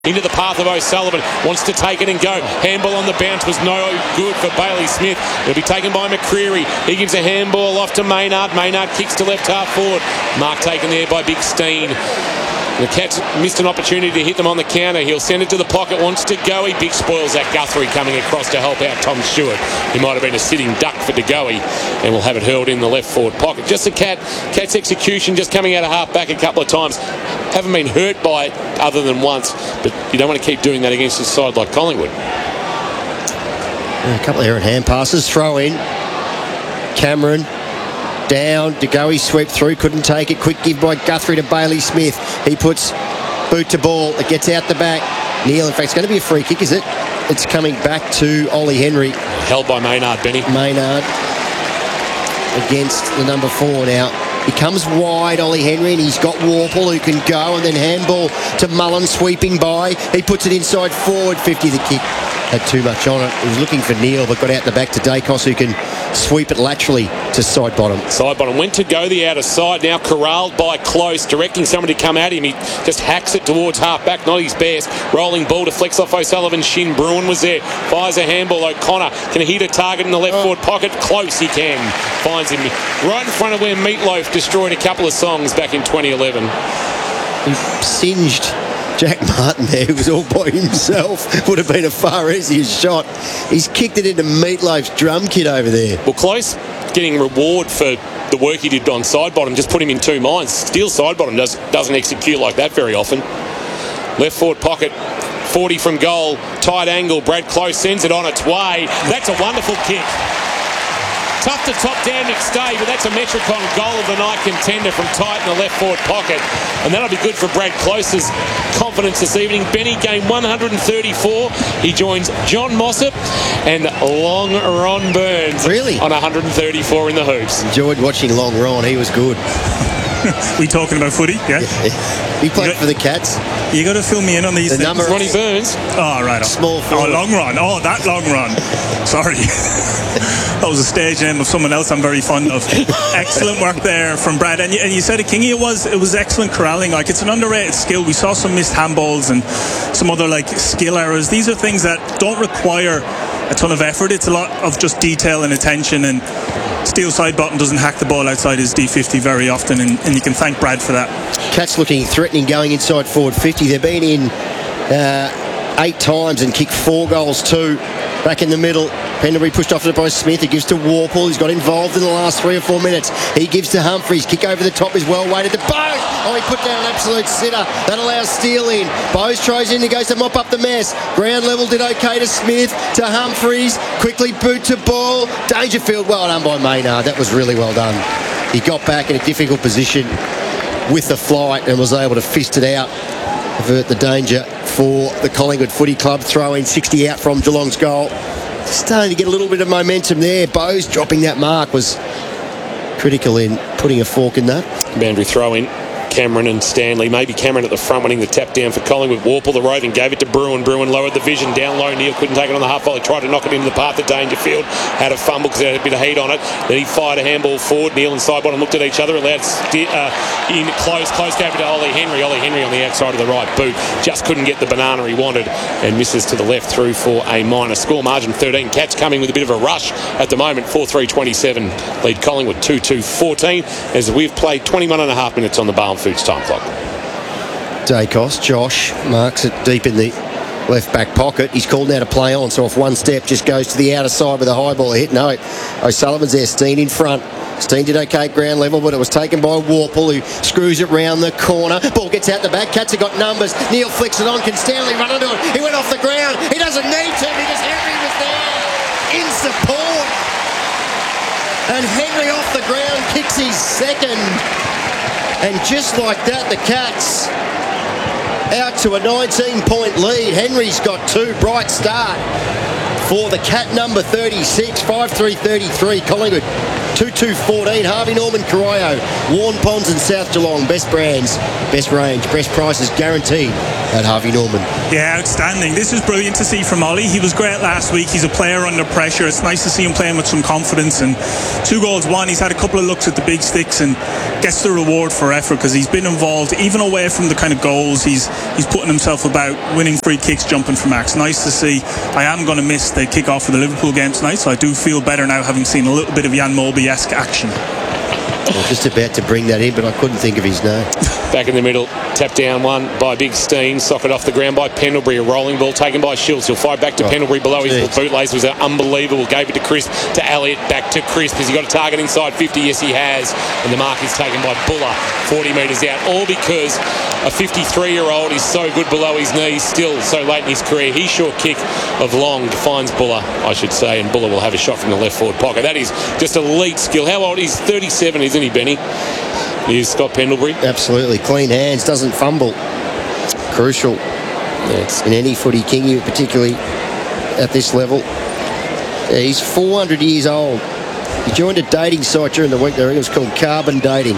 into the path of O'Sullivan, wants to take it and go. Handball on the bounce was no good for Bailey Smith. It'll be taken by McCreary. He gives a handball off to Maynard. Maynard kicks to left half forward. Mark taken there by Big Steen. The Cats missed an opportunity to hit them on the counter. He'll send it to the pocket, wants to go. He big spoils that. Guthrie coming across to help out Tom Stewart. He might have been a sitting duck for De Goey, and will have it hurled in the left forward pocket. Just the Cats execution, just coming out of half back a couple of times. Haven't been hurt by it other than once, but you don't want to keep doing that against a side like Collingwood. A couple of errant hand passes. Throw in. Cameron. Down, De Goey swept through, couldn't take it. Quick give by Guthrie to Bailey Smith. He puts boot to ball. It gets out the back. Neil, in fact, it's going to be a free kick, is it? It's coming back to Ollie Henry. Held by Maynard, Benny. Maynard against the number 4 now. He comes wide, Ollie Henry, and he's got Warple who can go, and then handball to Mullen sweeping by. He puts it inside forward, 50. The kick had too much on it. He was looking for Neil, but got out the back to Dacos, who can sweep it laterally to side bottom. Side bottom. Went to go the outer side. Now corralled by Close, directing somebody to come at him. He just hacks it towards half back, not his best. Rolling ball to flex off O'Sullivan's shin. Bruin was there. Fires a handball. O'Connor can hit a target in the left forward pocket. Close he can. Finds him right in front of where Meatloaf destroyed a couple of songs back in 2011. He singed Jack Martin there, who was all by himself. Would have been a far easier shot. He's kicked it into Meatloaf's drum kit over there. Well, Close getting reward for the work he did on side bottom, just put him in 2 minds. Steele side bottom doesn't execute like that very often. Left forward pocket, 40 from goal, tight angle. Brad Close sends it on its way. That's a wonderful kick. Tough to top down McStay, but that's a Metricon goal of the night contender from tight in the left forward pocket. And that'll be good for Brad Close's confidence this evening. Benny, game 134. He joins John Mossop and Long Ron Burns. Really? On 134 in the hoops. Enjoyed watching Long Ron. He was good. We talking about footy? Yeah. He played for the Cats. You got to fill me in on these the things. Number Ronnie Burns. Oh, right. Small forward. Oh, long run. Oh, that long run. Sorry. That was a stage name of someone else I'm very fond of. Excellent work there from Brad. And you said it, Kingy, it was excellent corralling. Like, it's an underrated skill. We saw some missed handballs and some other skill errors. These are things that don't require a ton of effort. It's a lot of just detail and attention, and Steele side bottom doesn't hack the ball outside his D50 very often, and you can thank Brad for that. Cats looking threatening going inside forward 50. They've been in 8 times and kicked 4 goals too. Back in the middle, Pendlebury pushed off it by Smith. He gives to Warple, who's got involved in the last 3 or 4 minutes. He gives to Humphries. Kick over the top is well weighted to Bowes. Oh, he put down an absolute sitter. That allows Steele in. Bowes tries in. He goes to mop up the mess. Ground level did okay to Smith, to Humphries. Quickly boot to ball. Dangerfield, well done by Maynard. That was really well done. He got back in a difficult position with the flight and was able to fist it out, avert the danger for the Collingwood Footy Club. Throw in 60 out from Geelong's goal. Starting to get a little bit of momentum there. Bowes dropping that mark was critical in putting a fork in that. Boundary throw in. Cameron and Stanley. Maybe Cameron at the front winning the tap down for Collingwood. Warple, the roving, gave it to Bruin. Bruin lowered the vision down low. Neil couldn't take it on the half volley. Tried to knock it into the path of Dangerfield. Had a fumble because there had a bit of heat on it. Then he fired a handball forward. Neil and Sidebottom looked at each other. Allowed in close gave it to Ollie Henry. Ollie Henry on the outside of the right boot. Just couldn't get the banana he wanted and misses to the left through for a minor. Score margin 13. Cats coming with a bit of a rush at the moment. 4-3-27. Lead Collingwood 2-2-14 as we've played 21.5 minutes on the Barham Foods time clock. Dacos, Josh marks it deep in the left back pocket. He's called now to play on, so off one step just goes to the outer side with a high ball hit. No, O'Sullivan's there. Steen in front. Steen did okay at ground level, but it was taken by Warple, who screws it round the corner. Ball gets out the back. Cats have got numbers. Neil flicks it on. Can Stanley run into it? He went off the ground. He doesn't need to because Henry was there in support. And Henry off the ground kicks his second. And just like that, the Cats out to a 19-point lead. Henry's got 2. Bright start for the Cat number 36. 5-3-33. Collingwood 2-2-14. Harvey Norman, Corio, Warren Ponds and South Geelong. Best brands, best range, best prices guaranteed at Harvey Norman. Yeah, outstanding. This is brilliant to see from Ollie. He was great last week. He's a player under pressure. It's nice to see him playing with some confidence. And 2 goals, 1. He's had a couple of looks at the big sticks and gets the reward for effort because he's been involved even away from the kind of goals. He's putting himself about, winning free kicks, jumping for marks. Nice to see. I am going to miss the kick-off for the Liverpool game tonight, so I do feel better now having seen a little bit of Jan Molby-esque action. I was just about to bring that in, but I couldn't think of his name. Back in the middle, tap down one by Big Steen, socket off the ground by Pendlebury, a rolling ball taken by Schultz. He'll fire back to Pendlebury below his bootlace. Was unbelievable. Gave it to Crisp, to Elliott, back to Crisp. Has he got a target inside 50? Yes, he has. And the mark is taken by Buller, 40 metres out. All because a 53-year-old is so good below his knees still so late in his career. His short kick of long defines Buller, I should say, and Buller will have a shot from the left forward pocket. That is just elite skill. How old? He's 37, isn't he, Benny? Here's Scott Pendlebury. Absolutely. Clean hands, doesn't fumble. Crucial. Yes. In any footy, Kingy, particularly at this level. Yeah, he's 400 years old. He joined a dating site during the week there. It was called Carbon Dating.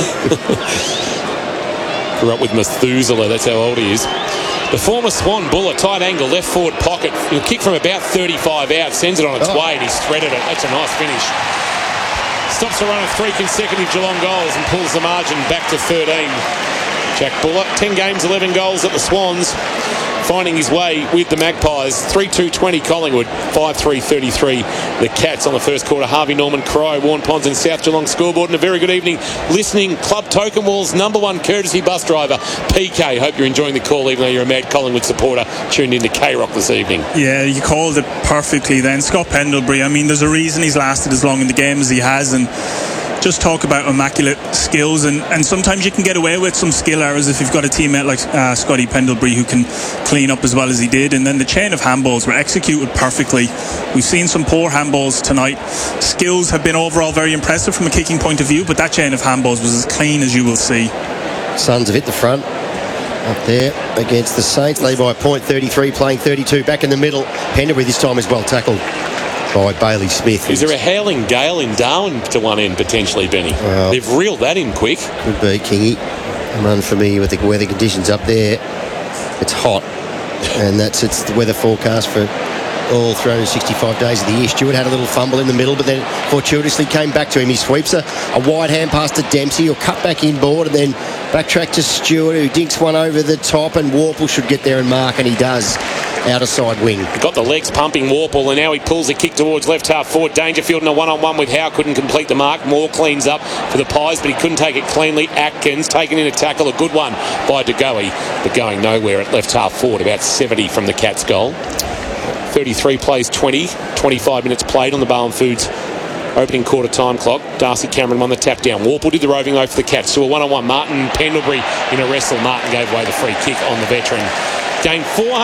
Grew up with Methuselah, that's how old he is. The former Swan, Buller, tight angle, left forward pocket. He'll kick from about 35 out, sends it on its way, and he's threaded it. That's a nice finish. Stops the run of 3 consecutive Geelong goals and pulls the margin back to 13. Jack Buller, 10 games, 11 goals at the Swans, finding his way with the Magpies. 3-2-20 Collingwood, 5-3-33 the Cats on the first quarter. Harvey Norman, Cry, Warren Ponds and South Geelong scoreboard. And a very good evening listening. Club Token Wall's #1 courtesy bus driver, PK. Hope you're enjoying the call even though you're a mad Collingwood supporter tuned into K-Rock this evening. Yeah, you called it perfectly then. Scott Pendlebury, I mean, there's a reason he's lasted as long in the game as he has, and just talk about immaculate skills, and sometimes you can get away with some skill errors if you've got a teammate like Scotty Pendlebury who can clean up as well as he did. And then the chain of handballs were executed perfectly. We've seen some poor handballs tonight. Skills have been overall very impressive from a kicking point of view, but that chain of handballs was as clean as you will see. Suns have hit the front up there against the Saints. They by a point, 33 playing 32. Back in the middle, Pendlebury this time is well tackled by Bailey Smith. Is there a howling gale in Darwin to one end potentially, Benny? Well, they've reeled that in quick. Could be, Kingy. I'm unfamiliar with the weather conditions up there. It's hot, and it's the weather forecast for all 365 days of the year. Stewart had a little fumble in the middle, but then fortuitously came back to him. He sweeps a wide hand pass to Dempsey. He'll cut back inboard and then backtrack to Stewart, who dinks one over the top, and Warple should get there and mark, and he does. Outer side wing. Got the legs pumping, Warple, and now he pulls a kick towards left half forward. Dangerfield in a one-on-one with Howe, couldn't complete the mark. Moore cleans up for the Pies, but he couldn't take it cleanly. Atkins taking in a tackle, a good one by De Goey, but going nowhere at left half forward, about 70 from the Cats' goal. 33 plays 20, 25 minutes played on the Bowen Foods opening quarter time clock. Darcy Cameron won the tap down. Warple did the roving over for the Cats. So a one-on-one. Martin Pendlebury in a wrestle. Martin gave away the free kick on the veteran. Game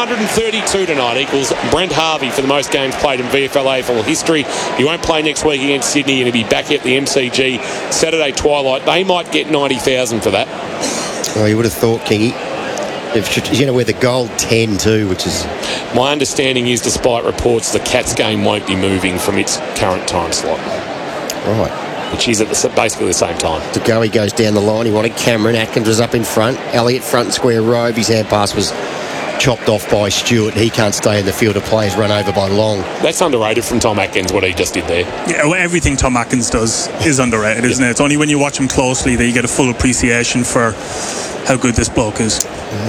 432 tonight equals Brent Harvey for the most games played in VFL AFL history. He won't play next week against Sydney, and he'll be back at the MCG Saturday twilight. They might get 90,000 for that. Well, you would have thought, Kingy. He's going to wear the gold 10 too, which is... My understanding is, despite reports, the Cats game won't be moving from its current time slot. Right. Which is at basically the same time. De Goey goes down the line. He wanted Cameron. Atkins was up in front. Elliott front and square Rove. His hand pass was chopped off by Stewart. He can't stay in the field of play. He's run over by Long. That's underrated from Tom Atkins, what he just did there. Yeah, well, everything Tom Atkins does is underrated, isn't it? It's only when you watch him closely that you get a full appreciation for how good this bloke is.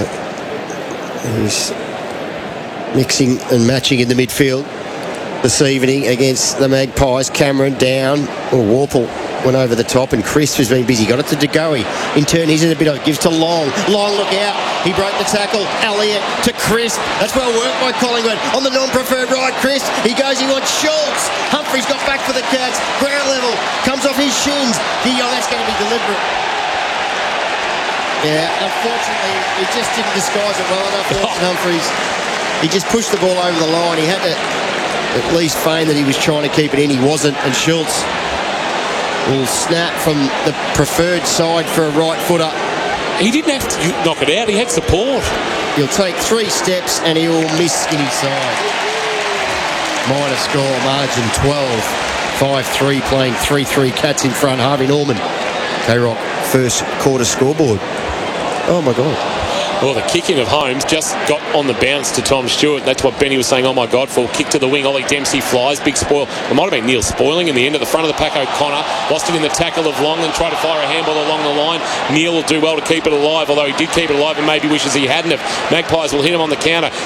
He's mixing and matching in the midfield this evening against the Magpies. Cameron down. Warple went over the top, and Chris has been busy. Got it to De Goey. In turn, he's in a bit of it. Gives to Long. Long, look out. He broke the tackle. Elliott to Chris. That's well worked by Collingwood. On the non-preferred right, Chris. He goes, he wants Schultz. Humphries got back for the Cats. Ground level. Comes off his shins. That's going to be deliberate. Yeah, unfortunately, he just didn't disguise it well enough, Humphries. He just pushed the ball over the line. He had to at least feign that he was trying to keep it in. He wasn't, and Schultz will snap from the preferred side for a right footer. He didn't have to knock it out. He had support. He'll take 3 steps and he will miss skinny side. Minor score margin 12. 5-3, playing 3-3 Cats in front. Harvey Norman, K-Rock, first quarter scoreboard. Oh, my God. Well, the kicking of Holmes just got on the bounce to Tom Stewart. That's what Benny was saying, oh my God, for kick to the wing. Ollie Dempsey flies, big spoil. It might have been Neil Spoiling in the end of the front of the pack. O'Connor lost it in the tackle of Longland, tried to fire a handball along the line. Neil will do well to keep it alive, although he did keep it alive and maybe wishes he hadn't have. Magpies will hit him on the counter.